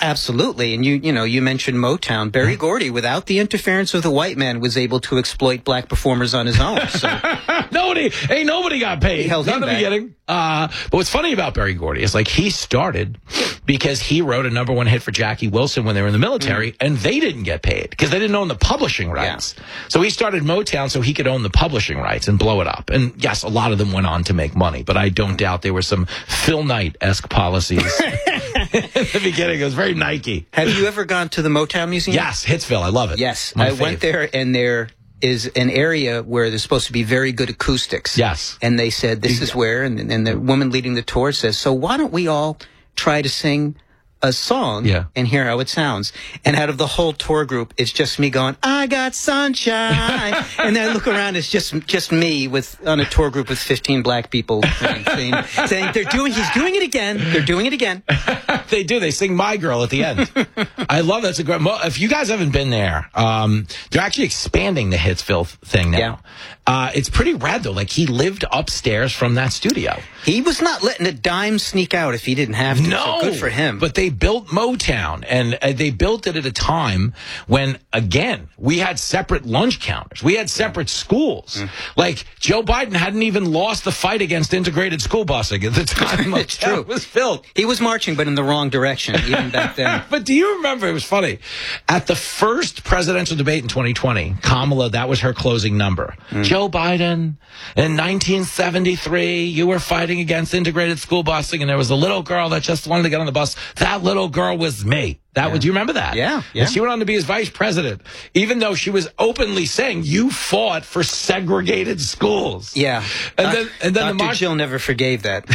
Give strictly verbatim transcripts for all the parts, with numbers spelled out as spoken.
Absolutely. And you you know, you mentioned Motown. Berry Gordy, without the interference of the white man, was able to exploit black performers on his own. So nobody, ain't nobody got paid. He held Not him in the back. beginning. Uh, but what's funny about Berry Gordy is, like, he started because he wrote a number one hit for Jackie Wilson when they were in the military, mm. and they didn't get paid because they didn't own the publishing rights. Yeah. So he started Motown so he could own the publishing rights and blow it up. And yes, a lot of them went on to make money, but I don't doubt there were some Phil Knight-esque policies in the beginning. It was very Nike. Have you ever gone to the Motown Museum? Yes, Hitsville. I love it. Yes. My I fave. went there, and there is an area where there's supposed to be very good acoustics. Yes. And they said, this is where, and, and the woman leading the tour says, so why don't we all try to sing a song yeah. and hear how it sounds? And out of the whole tour group, it's just me going, I got sunshine. And then I look around, it's just just me with on a tour group with fifteen black people saying, saying, saying they're doing, he's doing it again. They're doing it again. They do. They sing My Girl at the end. I love that. It's a great. If you guys haven't been there, um, they're actually expanding the Hitsville thing now. Yeah. Uh, it's pretty rad, though. Like, he lived upstairs from that studio. He was not letting a dime sneak out if he didn't have to. No. So good for him. But they built Motown, and uh, they built it at a time when, again, we had separate lunch counters. We had separate schools. Mm. Like, Joe Biden hadn't even lost the fight against integrated school busing at the time it's true. it was built. He was marching, but in the wrong direction, even back then. But do you remember, it was funny, at the first presidential debate in twenty twenty, Kamala, that was her closing number. Mm. Joe Biden, in nineteen seventy-three, you were fighting against integrated school busing, and there was a little girl that just wanted to get on the bus. That little girl was me. That yeah. was, do you remember that? Yeah, yeah. And she went on to be his vice president, even though she was openly saying, you fought for segregated schools. Yeah. And Doc, then, and then Doctor the Mar- Jill never forgave that.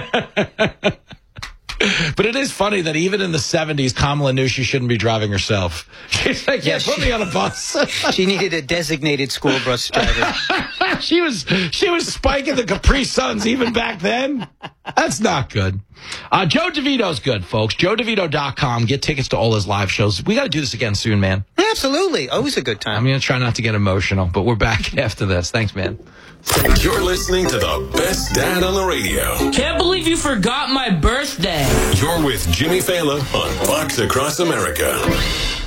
But it is funny that even in the seventies, Kamala knew she shouldn't be driving herself. She's like, yeah, Yeah, put she- me on a bus. She needed a designated school bus driver. she was she was spiking the Capri Suns even back then. That's not good. Uh, Joe DeVito's good, folks. joe devito dot com. Get tickets to all his live shows. We got to do this again soon, man. Absolutely. Always a good time. I'm going to try not to get emotional, but we're back after this. Thanks, man. You're listening to the best dad on the radio. Can't believe you forgot my birthday. You're with Jimmy Fallon on Fox Across America.